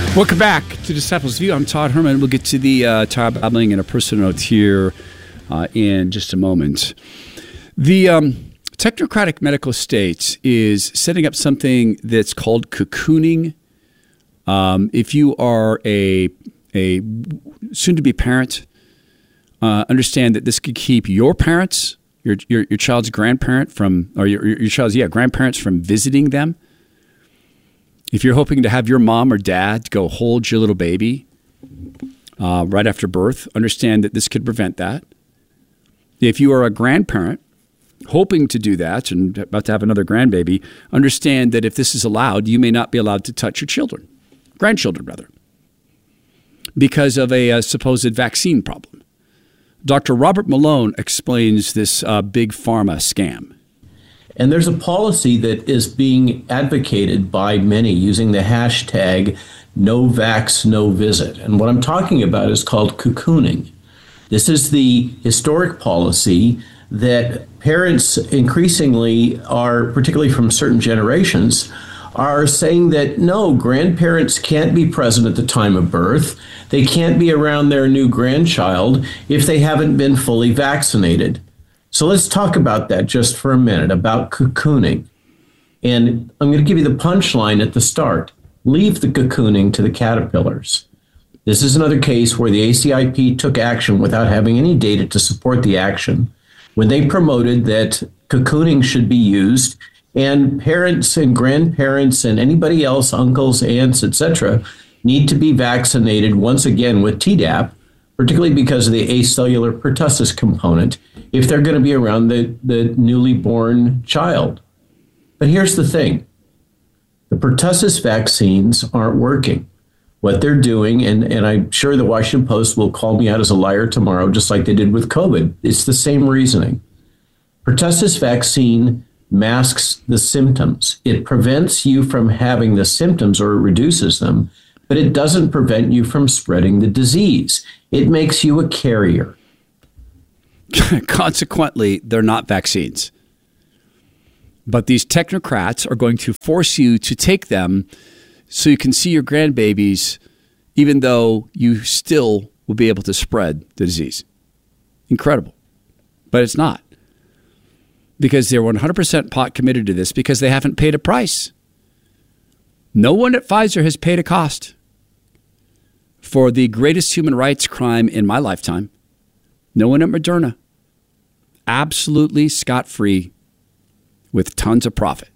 Welcome back to Disciples View. I'm Todd Herman. We'll get to the Todd babbling and a personal note here in just a moment. The technocratic medical state is setting up something that's called cocooning. If you are a soon-to-be parent, understand that this could keep your parents, your child's grandparent from, or your child's grandparents from visiting them. If you're hoping to have your mom or dad go hold your little baby right after birth, understand that this could prevent that. If you are a grandparent hoping to do that and about to have another grandbaby, understand that if this is allowed, you may not be allowed to touch your grandchildren rather, because of a supposed vaccine problem. Dr. Robert Malone explains this big pharma scam. And there's a policy that is being advocated by many using the hashtag #NoVaxNoVisit. And what I'm talking about is called cocooning. This is the historic policy that parents increasingly are, particularly from certain generations, are saying that no, grandparents can't be present at the time of birth. They can't be around their new grandchild if they haven't been fully vaccinated. So let's talk about that just for a minute, about cocooning. And I'm going to give you the punchline at the start. Leave the cocooning to the caterpillars. This is another case where the ACIP took action without having any data to support the action when they promoted that cocooning should be used, and parents and grandparents and anybody else, uncles, aunts, etc., need to be vaccinated once again with Tdap, particularly because of the acellular pertussis component, if they're going to be around the newly born child. But here's the thing. The pertussis vaccines aren't working. What they're doing, and I'm sure the Washington Post will call me out as a liar tomorrow, just like they did with COVID. It's the same reasoning. Pertussis vaccine masks the symptoms. It prevents you from having the symptoms, or it reduces them, but it doesn't prevent you from spreading the disease. It makes you a carrier. Consequently, they're not vaccines. But these technocrats are going to force you to take them so you can see your grandbabies, even though you still will be able to spread the disease. Incredible. But it's not. Because they're 100% pot committed to this, because they haven't paid a price. No one at Pfizer has paid a cost for the greatest human rights crime in my lifetime. No one at Moderna. Absolutely scot-free with tons of profit.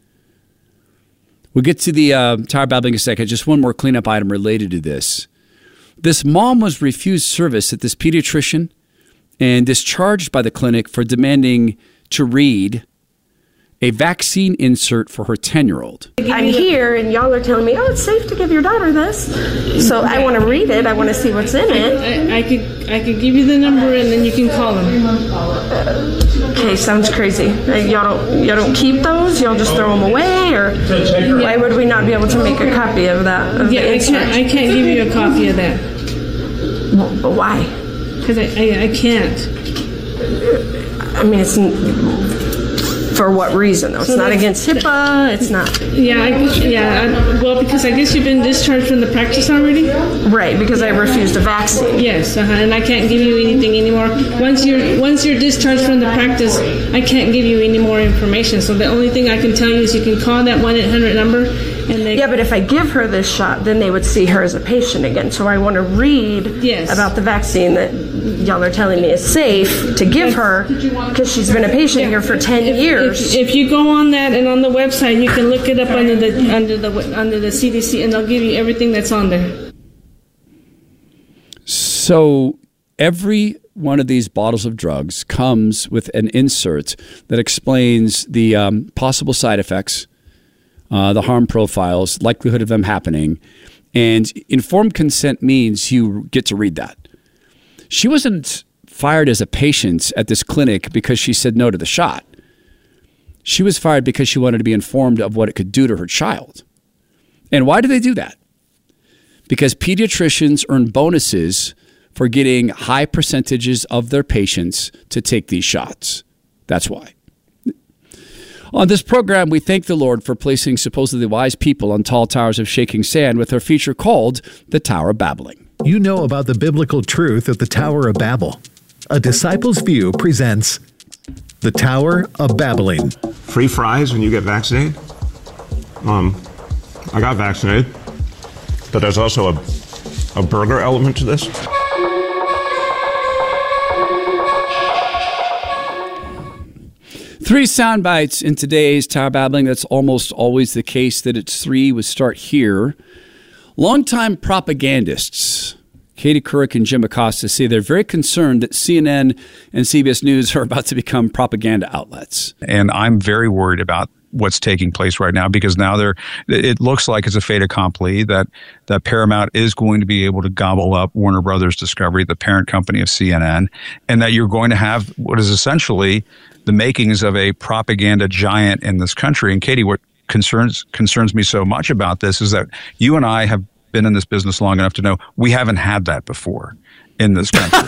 We'll get to the tire babbling in a second. Just one more cleanup item related to this. This mom was refused service at this pediatrician and discharged by the clinic for demanding to read a vaccine insert for her 10-year-old. I'm here and y'all are telling me, oh, it's safe to give your daughter this. So I want to read it. I want to see what's in it. I could give you the number and then you can call them. Okay, sounds crazy. Y'all don't keep those? Y'all just throw them away? Or why would we not be able to make a copy of that? I can't give you a copy of that. Well, but why? Because I can't. I mean, it's... For what reason, though? It's not against HIPAA. It's not. Well, because I guess you've been discharged from the practice already. Right, because I refused a vaccine. Yes, and I can't give you anything anymore. Once you're discharged from the practice, I can't give you any more information. So the only thing I can tell you is you can call that 1-800 number. Yeah, but if I give her this shot, then they would see her as a patient again. So I want to read about the vaccine that y'all are telling me is safe to give her, because she's been a patient here for 10 years. If you go on that and on the website, you can look it up under the CDC, and they'll give you everything that's on there. So every one of these bottles of drugs comes with an insert that explains the possible side effects, the harm profiles, likelihood of them happening. And informed consent means you get to read that. She wasn't fired as a patient at this clinic because she said no to the shot. She was fired because she wanted to be informed of what it could do to her child. And why do they do that? Because pediatricians earn bonuses for getting high percentages of their patients to take these shots. That's why. On this program, we thank the Lord for placing supposedly wise people on tall towers of shaking sand with our feature called The Tower of Babbling. You know about the biblical truth of the Tower of Babel. A Disciple's View presents The Tower of Babbling. Free fries when you get vaccinated? I got vaccinated, but there's also a burger element to this. Three sound bites in today's Tower Babbling. That's almost always the case that it's three. We start here. Longtime propagandists, Katie Couric and Jim Acosta, say they're very concerned that CNN and CBS News are about to become propaganda outlets. And I'm very worried about what's taking place right now, because now it looks like it's a fait accompli that Paramount is going to be able to gobble up Warner Brothers Discovery, the parent company of CNN, and that you're going to have what is essentially the makings of a propaganda giant in this country. And Katie, what concerns me so much about this is that you and I have been in this business long enough to know we haven't had that before in this country.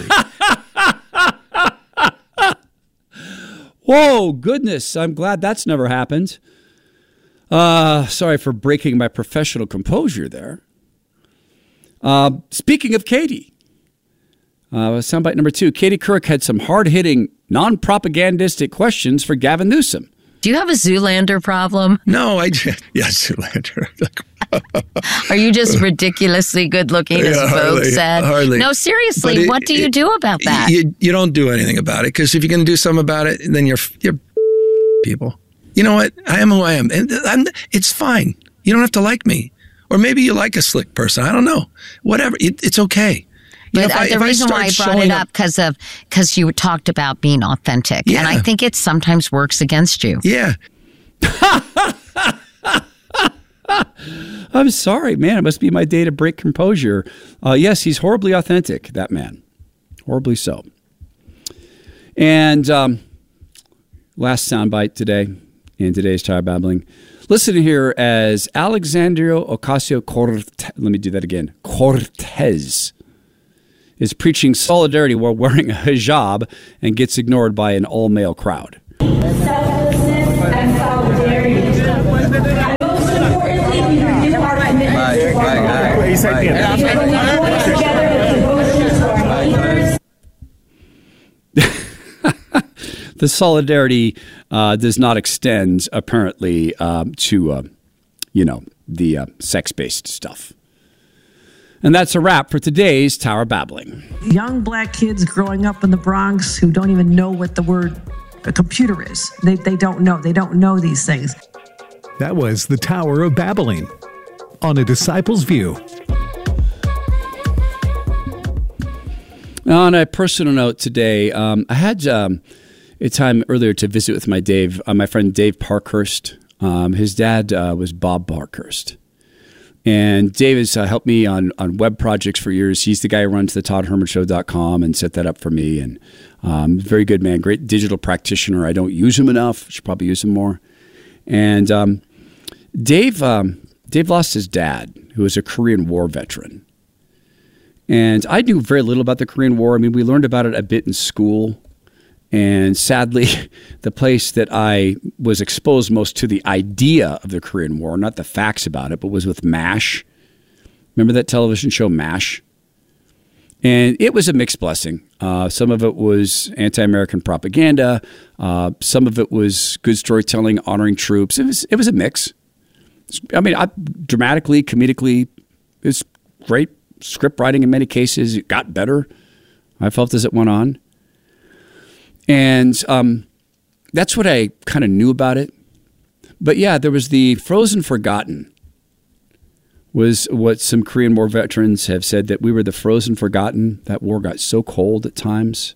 Whoa, goodness. I'm glad that's never happened. Sorry for breaking my professional composure there. Speaking of Katie, soundbite number 2. Katie Couric had some hard-hitting, non-propagandistic questions for Gavin Newsom. Do you have a Zoolander problem? No, Zoolander. Are you just ridiculously good looking, as Vogue said? Hardly. No, seriously, what do you do about that? You don't do anything about it, because if you're going to do something about it, then you're people. You know what? I am who I am. And it's fine. You don't have to like me. Or maybe you like a slick person. I don't know. Whatever. It's okay. But the reason why I brought it up because you talked about being authentic. Yeah. And I think it sometimes works against you. Yeah. I'm sorry, man. It must be my day to break composure. Yes, he's horribly authentic, that man. Horribly so. And last soundbite today in today's Tower Babbling. Listen here as Alexandria Ocasio-Cortez, let me do that again, Cortez, is preaching solidarity while wearing a hijab and gets ignored by an all-male crowd. Selflessness and solidarity. And most importantly, we renew our commitment to our leaders. We work together in devotion to our leaders. The solidarity does not extend, apparently, to, the sex-based stuff. And that's a wrap for today's Tower Babbling. Young black kids growing up in the Bronx who don't even know what the word a computer is. They don't know. They don't know these things. That was The Tower of Babbling on A Disciple's View. On a personal note today, I had a time earlier to visit with my friend Dave Parkhurst. His dad was Bob Parkhurst. And Dave has helped me on web projects for years. He's the guy who runs the ToddHermanShow.com and set that up for me. And very good man, great digital practitioner. I don't use him enough. Should probably use him more. And Dave lost his dad, who was a Korean War veteran. And I knew very little about the Korean War. I mean, we learned about it a bit in school. And sadly, the place that I was exposed most to the idea of the Korean War, not the facts about it, but was with MASH. Remember that television show MASH? And it was a mixed blessing. Some of it was anti-American propaganda. Some of it was good storytelling, honoring troops. It was a mix. I mean, dramatically, comedically, it was great. Script writing in many cases. It got better, I felt, as it went on. And that's what I kind of knew about it. But yeah, there was the frozen forgotten, was what some Korean War veterans have said, that we were the frozen forgotten. That war got so cold at times.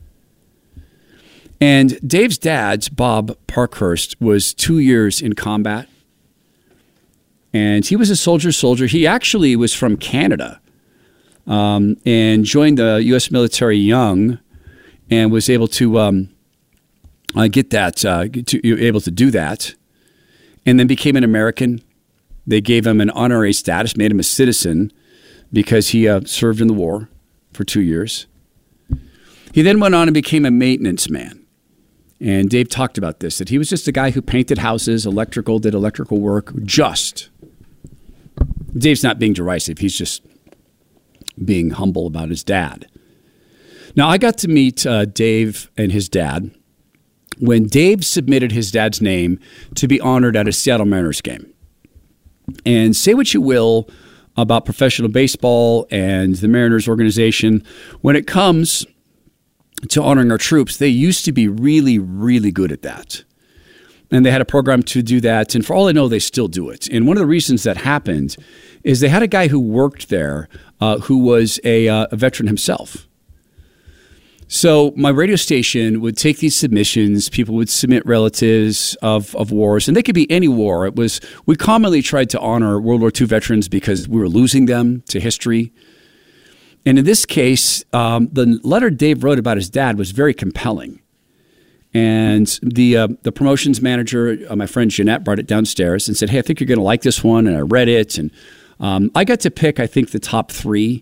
And Dave's dad, Bob Parkhurst, was 2 years in combat. And he was a soldier. He actually was from Canada and joined the U.S. military young. And was able to get that, able to do that, and then became an American. They gave him an honorary status, made him a citizen because he served in the war for 2 years. He then went on and became a maintenance man. And Dave talked about this, that he was just a guy who painted houses, did electrical work, Dave's not being derisive. He's just being humble about his dad. Now, I got to meet Dave and his dad when Dave submitted his dad's name to be honored at a Seattle Mariners game. And say what you will about professional baseball and the Mariners organization, when it comes to honoring our troops, they used to be really, really good at that. And they had a program to do that. And for all I know, they still do it. And one of the reasons that happened is they had a guy who worked there who was a veteran himself. So my radio station would take these submissions. People would submit relatives of wars, and they could be any war. We commonly tried to honor World War II veterans because we were losing them to history. And in this case, the letter Dave wrote about his dad was very compelling. And the promotions manager, my friend Jeanette, brought it downstairs and said, "Hey, I think you're going to like this one." And I read it, and I got to pick, I think, the top 3.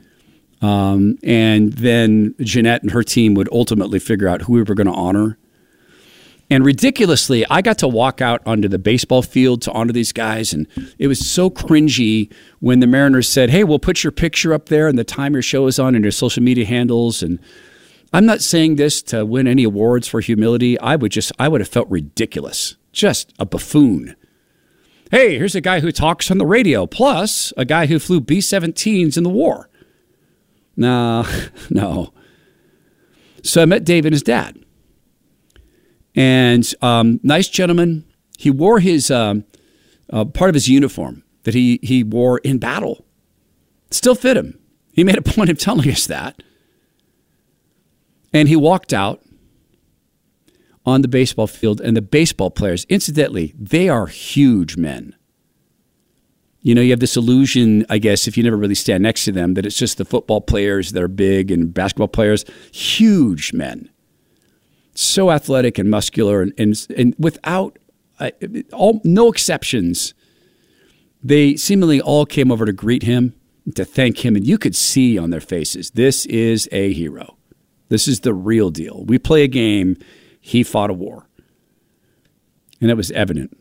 And then Jeanette and her team would ultimately figure out who we were going to honor. And ridiculously, I got to walk out onto the baseball field to honor these guys. And it was so cringy when the Mariners said, "Hey, we'll put your picture up there and the time your show is on and your social media handles." And I'm not saying this to win any awards for humility. I would have felt ridiculous, just a buffoon. Hey, here's a guy who talks on the radio, plus a guy who flew B-17s in the war. No. So I met Dave and his dad. And nice gentleman. He wore his part of his uniform that he wore in battle. Still fit him. He made a point of telling us that. And he walked out on the baseball field, and the baseball players, incidentally, they are huge men. You know, you have this illusion, I guess, if you never really stand next to them, that it's just the football players that are big and basketball players. Huge men. So athletic and muscular, and without no exceptions, they seemingly all came over to greet him, to thank him, and you could see on their faces, this is a hero. This is the real deal. We play a game, he fought a war. And it was evident.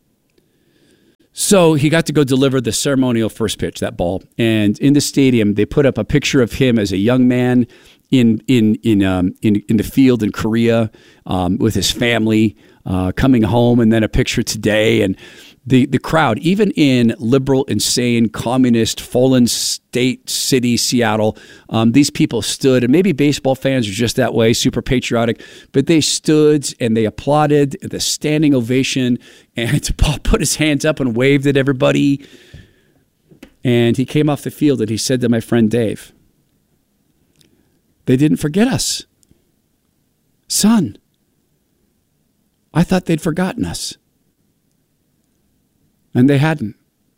So he got to go deliver the ceremonial first pitch, that ball. And in the stadium, they put up a picture of him as a young man in the field in Korea with his family coming home, and then a picture today. And the crowd, even in liberal, insane, communist, fallen state city, Seattle, these people stood, and maybe baseball fans are just that way, super patriotic, but they stood and they applauded the standing ovation, and Paul put his hands up and waved at everybody. And he came off the field and he said to my friend Dave, "They didn't forget us. Son, I thought they'd forgotten us." And they hadn't.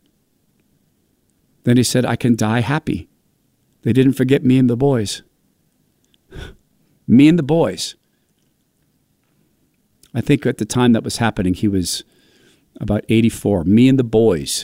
Then he said, "I can die happy. They didn't forget me and the boys." Me and the boys. I think at the time that was happening, he was about 84. Me and the boys.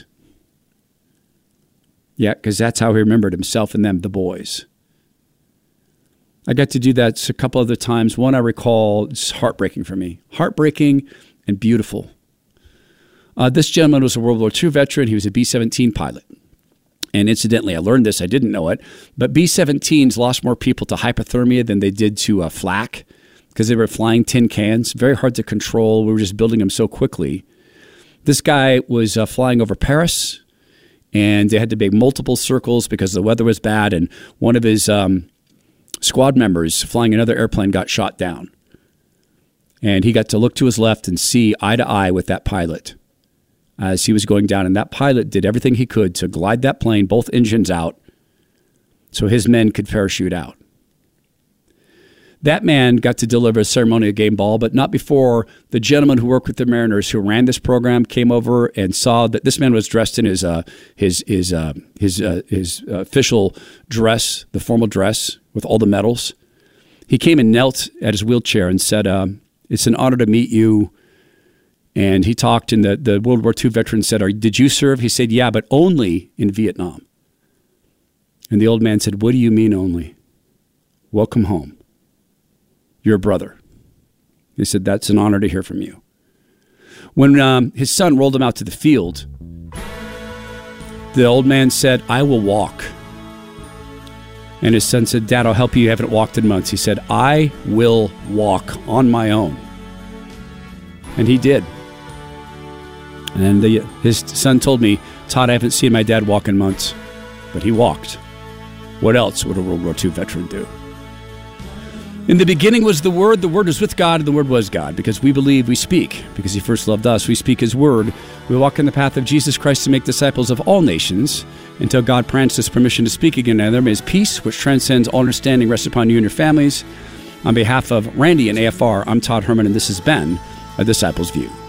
Yeah, because that's how he remembered himself and them, the boys. I got to do that a couple other times. One I recall, it's heartbreaking for me. Heartbreaking and beautiful. This gentleman was a World War II veteran. He was a B-17 pilot. And incidentally, I learned this. I didn't know it. But B-17s lost more people to hypothermia than they did to flak because they were flying tin cans. Very hard to control. We were just building them so quickly. This guy was flying over Paris, and they had to make multiple circles because the weather was bad. And one of his squad members flying another airplane got shot down. And he got to look to his left and see eye to eye with that pilot as he was going down. And that pilot did everything he could to glide that plane, both engines out, so his men could parachute out. That man got to deliver a ceremonial game ball, but not before the gentleman who worked with the Mariners who ran this program came over and saw that this man was dressed in his official dress, the formal dress with all the medals. He came and knelt at his wheelchair and said, "It's an honor to meet you." And he talked, and the World War II veteran said, "Did you serve?" He said, "Yeah, but only in Vietnam." And the old man said, "What do you mean only? Welcome home. You're a brother." He said, that's an honor to hear from you. When his son rolled him out to the field, the old man said, I will walk. And his son said, Dad, I'll help you. You haven't walked in months. He said, I will walk on my own. And he did. And his son told me, Todd, I haven't seen my dad walk in months, but he walked. What else would a World War II veteran do? In the beginning was the Word was with God, and the Word was God. Because we believe, we speak. Because he first loved us, we speak his word. We walk in the path of Jesus Christ to make disciples of all nations until God grants us permission to speak again. And there may his peace, which transcends all understanding, rest upon you and your families. On behalf of Randy and AFR, I'm Todd Herman, and this has been A Disciple's View.